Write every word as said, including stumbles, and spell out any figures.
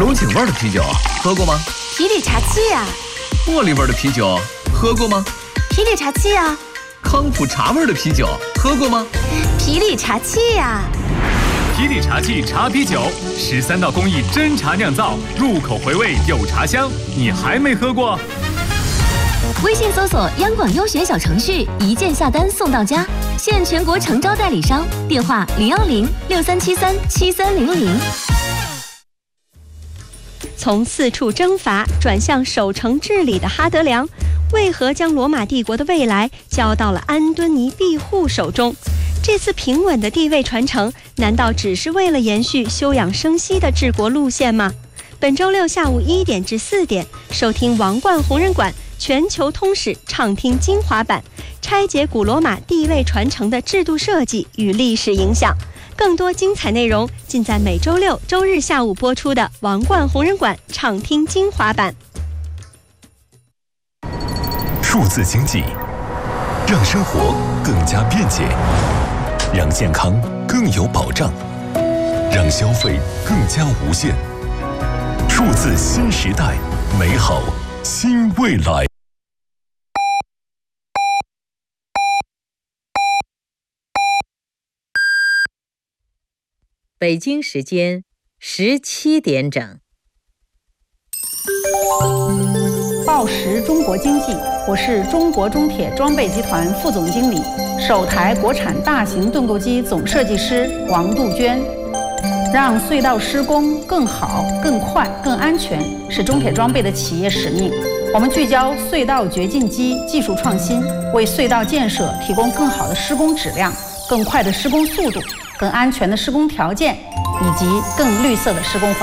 龙井味的啤酒喝过吗？ 皮里茶气呀、啊。 茉莉味的啤酒喝过吗？ 皮里茶气呀、啊。 康普茶味的啤酒喝过吗？ 皮里茶气呀、啊。 皮里茶气茶啤酒，十三道工艺真茶酿造，入口回味有茶香。你还没喝过？ 微信搜索央广优选小程序，一键下单送到家。现全国诚招代理商，电话零幺零六三七三七三零零。 从四处征伐转向守城治理的哈德良，为何将罗马帝国的未来交到了安敦尼庇护手中？这次平稳的地位传承，难道只是为了延续休养生息的治国路线吗？本周六下午一点至四点，收听王冠红人馆全球通史畅听精华版，拆解古罗马地位传承的制度设计与历史影响。更多精彩内容尽在每周六、周日下午播出的王冠红人馆畅听精华版。 数字经济让生活更加便捷，让健康更有保障，让消费更加无限。数字新时代，美好新未来。 北京时间十七点整。 报时中国经济，我是中国中铁装备集团副总经理、首台国产大型盾构机总设计师王杜鹃。让隧道施工更好、更快、更安全，是中铁装备的企业使命。我们聚焦隧道掘进机技术创新，为隧道建设提供更好的施工质量、更快的施工速度、更安全的施工条件，以及更绿色的施工环境。